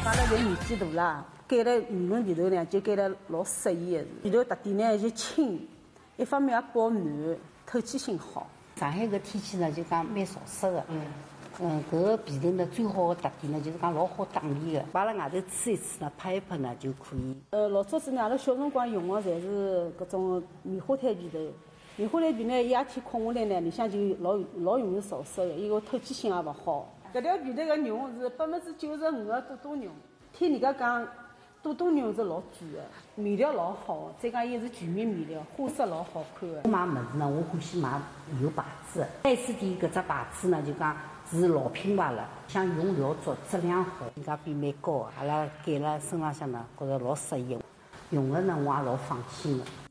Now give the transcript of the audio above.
阿拉现在年纪大啦，盖了羽绒被头呢，就盖了老适宜的。被头特点呢就轻，一方面也保暖，透气性好。 上海个天气呢，就讲蛮潮湿的。搿个被头呢，最好的特点呢，就是讲老好打理的，摆辣外头吹一吹呢，拍一拍呢就可以。 老早子呢，阿拉小辰光用的侪是搿种棉花毯被头。棉花毯被呢，一夜天困下来呢，里向就老容易潮湿的，伊个透气性也勿好。搿条被头个绒是95%个多多绒，听人家讲多多绒是老贵的，面料老好，再讲伊是全棉面料，花色老好看的。 我买物事呢，我欢喜买有牌子的。4S店搿只牌子呢，就讲是老品牌了，像用料足，质量好，性价比蛮高的。阿拉盖辣身浪向呢，觉着老适宜，用了呢我也老放心的。